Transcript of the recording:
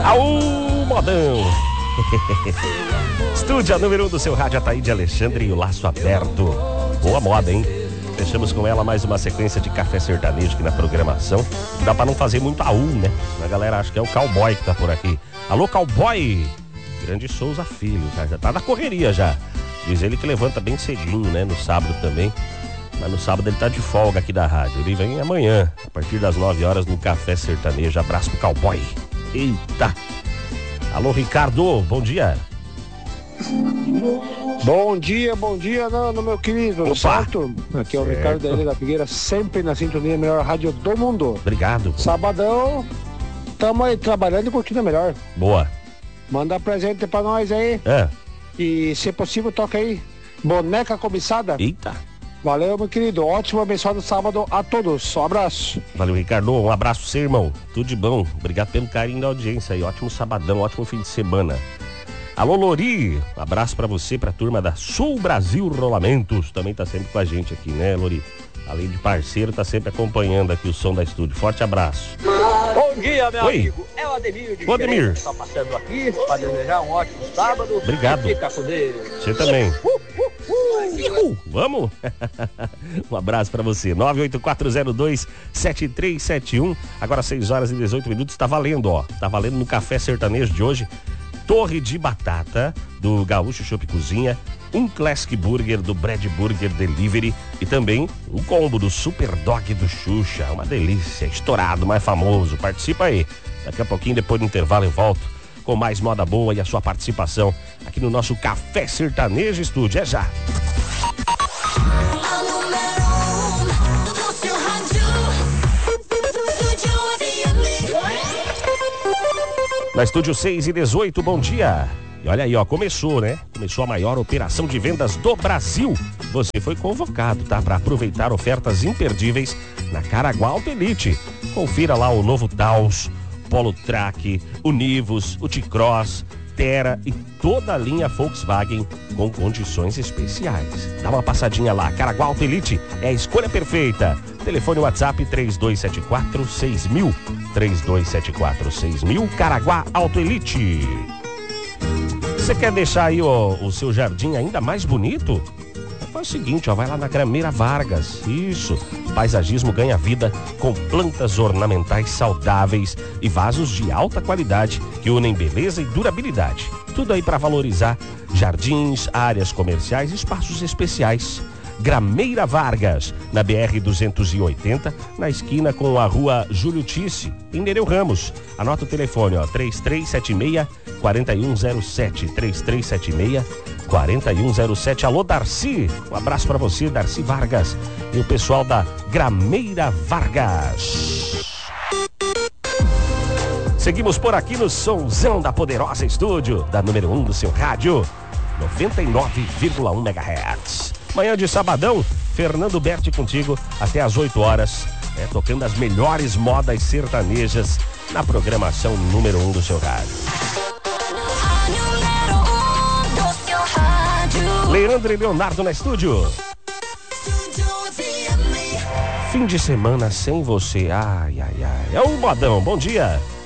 Aú, modão! Estúdio número 1 do seu rádio, Ataíde Alexandre e o laço aberto. Boa moda, hein? Fechamos com ela mais uma sequência de café sertanejo aqui na programação. Dá pra não fazer muito aú, né? A galera acha que é o cowboy que tá por aqui. Alô, cowboy! Grande Souza Filho, já tá na correria já. Diz ele que levanta bem cedinho, né? No sábado também. Mas no sábado ele tá de folga aqui da rádio. Ele vem amanhã, a partir das 9 horas, no Café Sertanejo. Abraço pro cowboy. Eita! Alô, Ricardo, bom dia. Bom dia, Nano, meu querido. Opa. Certo? Aqui é o Ricardo da Ilha da Figueira, sempre na sintonia, melhor rádio do mundo. Obrigado. Sabadão, tamo aí trabalhando e curtindo a melhor. Boa. Manda presente pra nós aí. E, se possível, toca aí Boneca Cobiçada. Eita. Valeu, meu querido. Ótimo, abençoado sábado a todos. Um abraço. Valeu, Ricardo. Um abraço pra você, irmão. Tudo de bom. Obrigado pelo carinho da audiência aí. Ótimo sabadão, ótimo fim de semana. Alô, Lori. Um abraço pra você, pra turma da Sul Brasil Rolamentos. Também tá sempre com a gente aqui, né, Lori? Além de parceiro, tá sempre acompanhando aqui o som da estúdio. Forte abraço. Bom dia, meu Oi. amigo. É o Ademir de Ademir. Está passando aqui para desejar um ótimo sábado. Obrigado. Fica com Deus. Você também. Vamos? Um abraço pra você. 98402-7371. Agora 6 horas e 18 minutos. Tá valendo, ó. Tá valendo no Café Sertanejo de hoje. Torre de batata do Gaúcho Shop Cozinha, um Classic Burger do Brad Burger Delivery e também um combo do Super Dog do Xuxa. Uma delícia, estourado, mais famoso. Participa aí. Daqui a pouquinho, depois do intervalo, eu volto com mais moda boa e a sua participação aqui no nosso Café Sertanejo Estúdio. É já. Na Estúdio 6 e 18, bom dia. E olha aí, ó, começou, né? Começou a maior operação de vendas do Brasil. Você foi convocado, tá? Para aproveitar ofertas imperdíveis na Caraguá Auto Elite. Confira lá o novo Taos, Polo Track, o Nivus, o T-Cross, Terra e toda a linha Volkswagen com condições especiais. Dá uma passadinha lá, Caraguá Auto Elite é a escolha perfeita. Telefone WhatsApp 3274-6000, 3274-6000, Caraguá Auto Elite. Você quer deixar aí o seu jardim ainda mais bonito? Faz o seguinte, ó, vai lá na Grameira Vargas. Isso, paisagismo ganha vida com plantas ornamentais saudáveis e vasos de alta qualidade que unem beleza e durabilidade. Tudo aí para valorizar jardins, áreas comerciais e espaços especiais. Grameira Vargas, na BR-280, na esquina com a rua Júlio Tisse, em Nereu Ramos. Anota o telefone, ó, 3376-4107, 3376-4107. Alô, Darcy, um abraço pra você, Darcy Vargas, e o pessoal da Grameira Vargas. Seguimos por aqui no Sonzão da Poderosa Estúdio, da número 1 do seu rádio, 99,1 MHz. Manhã de sabadão, Fernando Berti contigo até às 8 horas, tocando as melhores modas sertanejas na programação número 1 do seu rádio. Leandro e Leonardo na estúdio. Fim de semana sem você, ai, ai, ai. É o modão, bom dia.